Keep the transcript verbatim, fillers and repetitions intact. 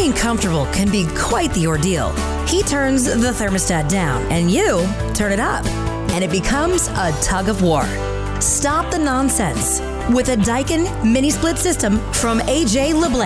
Getting comfortable can be quite the ordeal. He turns the thermostat down, and you turn it up, and it becomes a tug of war. Stop the nonsense with a Daikin mini split system from A J LeBlanc.